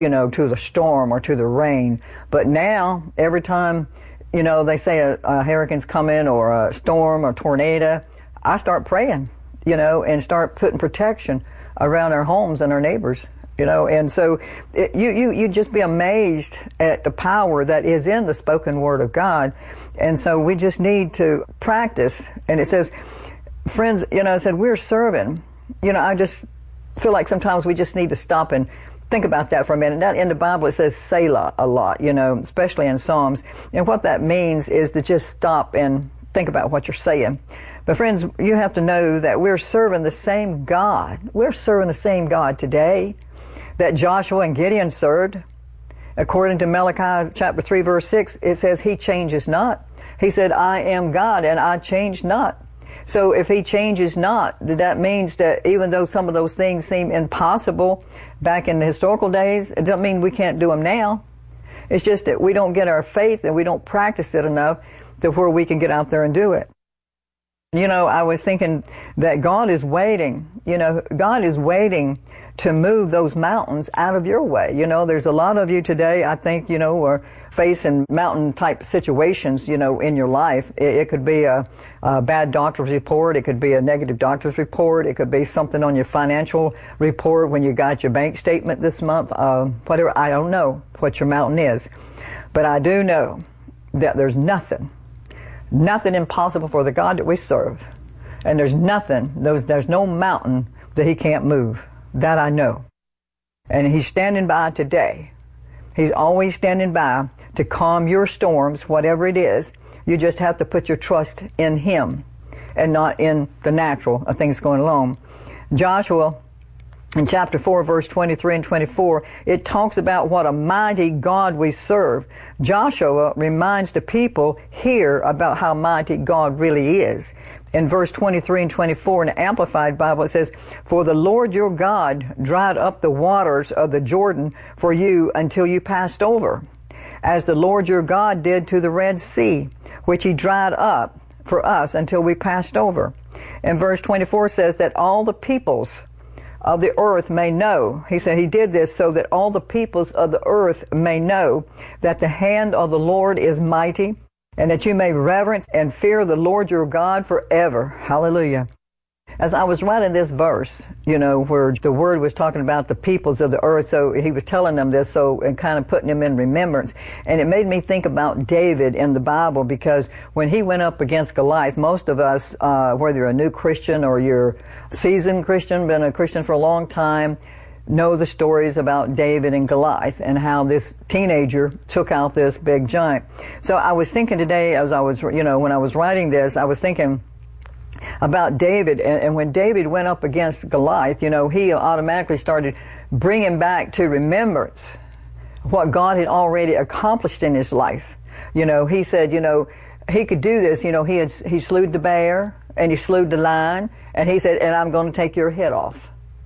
to the storm or to the rain. But now, every time, they say a hurricane's coming or a storm or tornado, I start praying, and start putting protection around our homes and our neighbors, and so you just be amazed at the power that is in the spoken word of God. And so we just need to practice. And it says, friends, it said we're serving. I just feel like sometimes we just need to stop and think about that for a minute. That in the Bible it says Selah a lot, especially in Psalms. And what that means is to just stop and think about what you're saying. But friends, you have to know that we're serving the same God. We're serving the same God today that Joshua and Gideon served. According to Malachi chapter 3 verse 6, it says he changes not. He said, I am God and I change not. So if he changes not, that means that even though some of those things seem impossible back in the historical days, it doesn't mean we can't do them now. It's just that we don't get our faith and we don't practice it enough to where we can get out there and do it. I was thinking that God is waiting. God is waiting to move those mountains out of your way. There's a lot of you today, I think, are facing mountain-type situations, in your life. It could be a bad doctor's report. It could be a negative doctor's report. It could be something on your financial report when you got your bank statement this month. Whatever. I don't know what your mountain is. But I do know that there's nothing impossible for the God that we serve. And there's no mountain that he can't move. That I know. And he's standing by today. He's always standing by to calm your storms, whatever it is. You just have to put your trust in him and not in the natural of things going along. Joshua, in chapter 4, verse 23 and 24, it talks about what a mighty God we serve. Joshua reminds the people here about how mighty God really is. In verse 23 and 24 in the Amplified Bible, it says, For the Lord your God dried up the waters of the Jordan for you until you passed over, as the Lord your God did to the Red Sea, which he dried up for us until we passed over. And verse 24 says that all the peoples of the earth may know. He said he did this so that all the peoples of the earth may know that the hand of the Lord is mighty, and that you may reverence and fear the Lord your God forever. Hallelujah. As I was writing this verse, where the word was talking about the peoples of the earth, so he was telling them this, and kind of putting them in remembrance. And it made me think about David in the Bible, because when he went up against Goliath, most of us, whether you're a new Christian or you're a seasoned Christian, been a Christian for a long time, know the stories about David and Goliath and how this teenager took out this big giant. So I was thinking today, as I was, when I was writing this, I was thinking about David, and when David went up against Goliath, he automatically started bringing back to remembrance what God had already accomplished in his life. He said, he could do this. He slew the bear and he slew the lion, and he said, and I'm going to take your head off.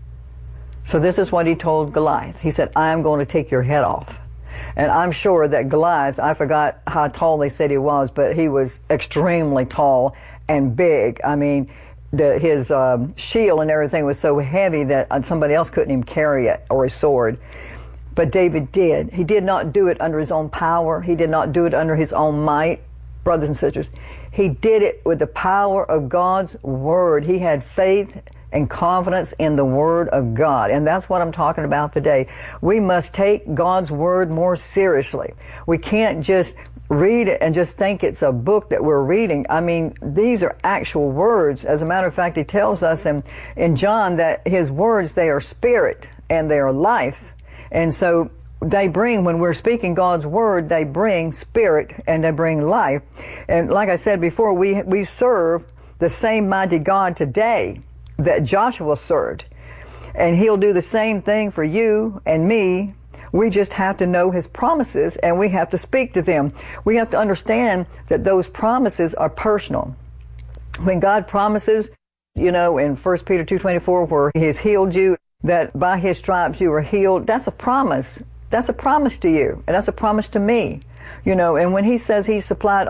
So this is what he told Goliath. He said, I am going to take your head off. And I'm sure that Goliath, I forgot how tall they said he was, but he was extremely tall and big. I mean, his shield and everything was so heavy that somebody else couldn't even carry it, or his sword. But David did. He did not do it under his own power. He did not do it under his own might, brothers and sisters. He did it with the power of God's word. He had faith and confidence in the word of God. And that's what I'm talking about today. We must take God's word more seriously. We can't just read it and just think it's a book that we're reading. I mean, these are actual words. As a matter of fact, he tells us in John that his words, they are spirit and they are life. And so they bring, when we're speaking God's word, they bring spirit and they bring life. And like I said before, we serve the same mighty God today that Joshua served. And he'll do the same thing for you and me. We just have to know his promises, and we have to speak to them. We have to understand that those promises are personal. When God promises, in 1 Peter 2:24, where he has healed you, that by his stripes you are healed, that's a promise. That's a promise to you, and that's a promise to me. And when he says he supplied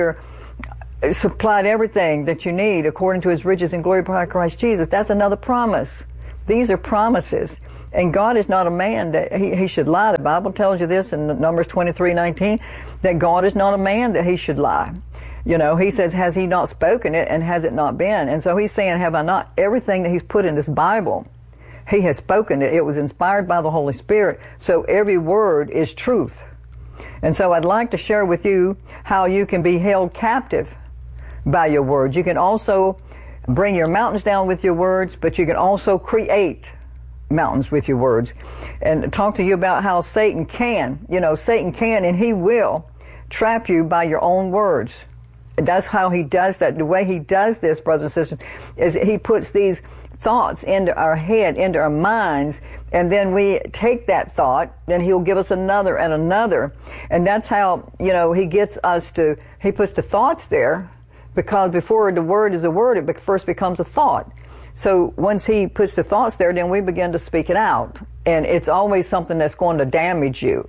everything that you need according to his riches and glory by Christ Jesus, that's another promise. These are promises. And God is not a man that he should lie. The Bible tells you this in Numbers 23:19, that God is not a man that he should lie. You know, he says, has he not spoken it, and has it not been? And so he's saying, have I not, everything that he's put in this Bible, he has spoken it. It was inspired by the Holy Spirit. So every word is truth. And so I'd like to share with you how you can be held captive by your words. You can also bring your mountains down with your words, but you can also create mountains with your words. And talk to you about how Satan can, Satan can and he will trap you by your own words. And that's how he does that. The way he does this, brothers and sisters, is he puts these thoughts into our head, into our minds, and then we take that thought, then he'll give us another and another. And that's how, he gets us to, he puts the thoughts there, because before the word is a word, it first becomes a thought. So once he puts the thoughts there, then we begin to speak it out. And it's always something that's going to damage you.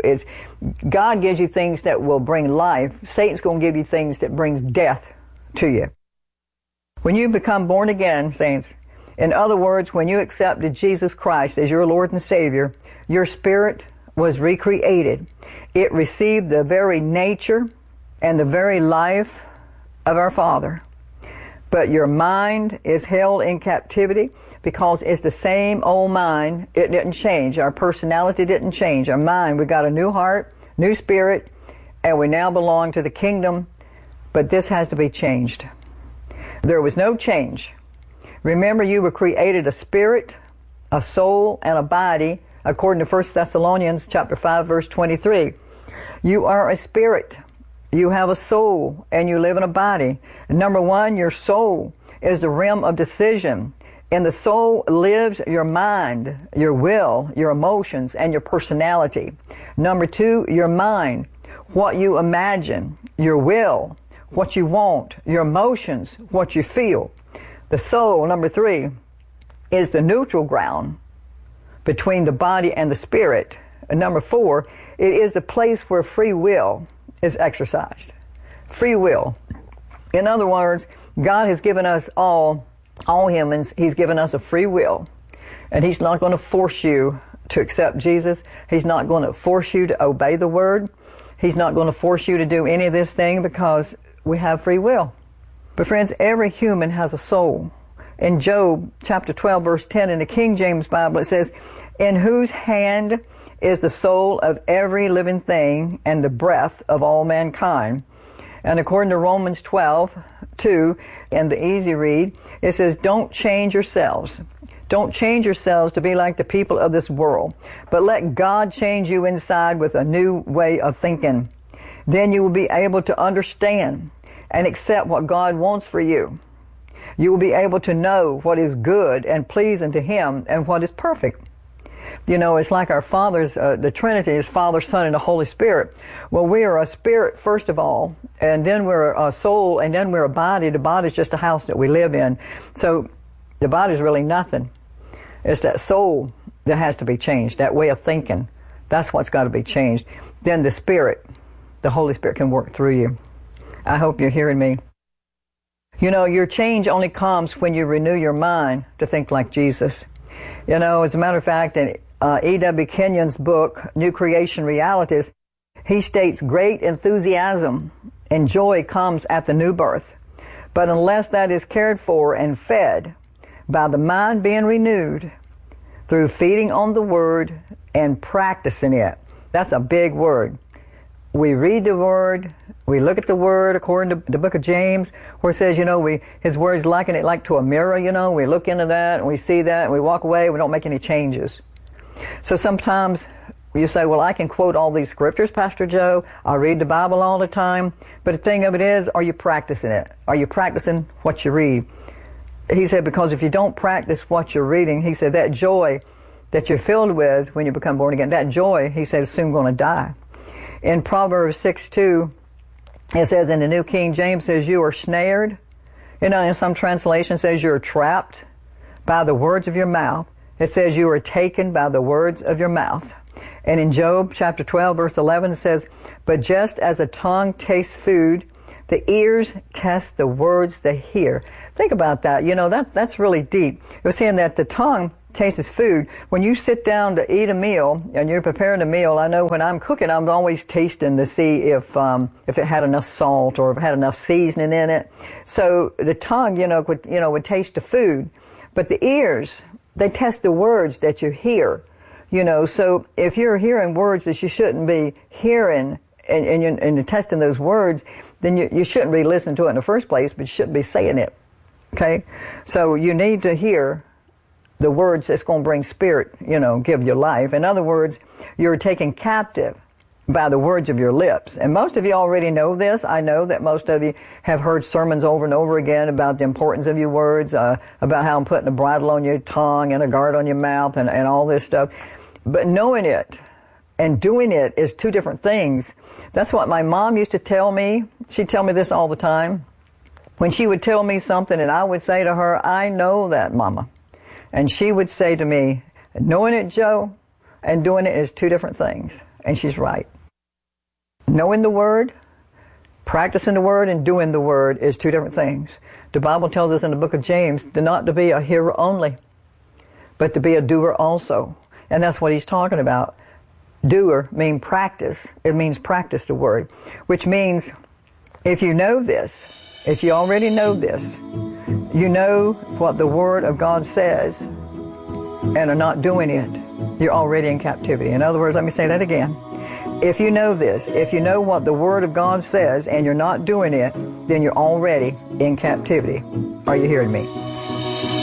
God gives you things that will bring life. Satan's going to give you things that brings death to you. When you become born again, saints, in other words, when you accepted Jesus Christ as your Lord and Savior, your spirit was recreated. It received the very nature and the very life of our Father. But your mind is held in captivity because it's the same old mind. It didn't change. Our personality didn't change. Our mind, we got a new heart, new spirit, and we now belong to the kingdom. But this has to be changed. There was no change. Remember, you were created a spirit, a soul, and a body, according to 1 Thessalonians chapter 5, verse 23. You are a spirit. You have a soul, and you live in a body. Number one, your soul is the realm of decision. In the soul lives your mind, your will, your emotions, and your personality. Number two, your mind, what you imagine, your will, what you want, your emotions, what you feel. The soul, number three, is the neutral ground between the body and the spirit. And number four, it is the place where free will is exercised. Free will. In other words, God has given us all humans, He's given us a free will. And He's not going to force you to accept Jesus. He's not going to force you to obey the Word. He's not going to force you to do any of this thing, because we have free will. But friends, every human has a soul. In Job chapter 12 verse 10 in the King James Bible, it says, in whose hand is the soul of every living thing and the breath of all mankind. And according to Romans 12:2 in the easy read, it says, don't change yourselves. Don't change yourselves to be like the people of this world, but let God change you inside with a new way of thinking. Then you will be able to understand and accept what God wants for you. You will be able to know what is good and pleasing to Him and what is perfect. It's like our Father's, the Trinity is Father, Son, and the Holy Spirit. Well, we are a spirit first of all, and then we're a soul, and then we're a body. The body is just a house that we live in. So the body is really nothing. It's that soul that has to be changed, that way of thinking. That's what's got to be changed. Then the Spirit, the Holy Spirit, can work through you. I hope you're hearing me. Your change only comes when you renew your mind to think like Jesus. As a matter of fact, in E.W. Kenyon's book, New Creation Realities, he states great enthusiasm and joy comes at the new birth. But unless that is cared for and fed by the mind being renewed through feeding on the Word and practicing it, that's a big word. We read the Word, we look at the Word according to the book of James, where it says, His Word's liken it like to a mirror, we look into that and we see that and we walk away, we don't make any changes. So sometimes you say, well, I can quote all these scriptures, Pastor Joe, I read the Bible all the time, but the thing of it is, are you practicing it? Are you practicing what you read? He said, because if you don't practice what you're reading, he said, that joy that you're filled with when you become born again, that joy, he said, is soon going to die. In Proverbs 6:2, it says in the New King James, says you are snared. In some translations says you are trapped by the words of your mouth. It says you are taken by the words of your mouth. And in Job chapter 12 verse 11 it says, but just as the tongue tastes food, the ears test the words they hear. Think about that. That's really deep. It was saying that the tongue taste is food. When you sit down to eat a meal and you're preparing a meal, I know when I'm cooking, I'm always tasting to see if it had enough salt or if it had enough seasoning in it. So the tongue, would taste the food, but the ears, they test the words that you hear. So if you're hearing words that you shouldn't be hearing and you're testing those words, then you shouldn't be listening to it in the first place, but you shouldn't be saying it. Okay? So you need to hear the words that's going to bring spirit, give you life. In other words, you're taken captive by the words of your lips. And most of you already know this. I know that most of you have heard sermons over and over again about the importance of your words, about how I'm putting a bridle on your tongue and a guard on your mouth and all this stuff. But knowing it and doing it is two different things. That's what my mom used to tell me. She'd tell me this all the time. When she would tell me something and I would say to her, I know that, Mama. And she would say to me, knowing it, Joe, and doing it is two different things. And she's right. Knowing the Word, practicing the Word, and doing the Word is two different things. The Bible tells us in the book of James not to be a hearer only, but to be a doer also. And that's what he's talking about. Doer means practice. It means practice the Word, which means if you know this, if you already know this, you know what the Word of God says and are not doing it, you're already in captivity. In other words, let me say that again. If you know this, if you know what the Word of God says and you're not doing it, then you're already in captivity. Are you hearing me?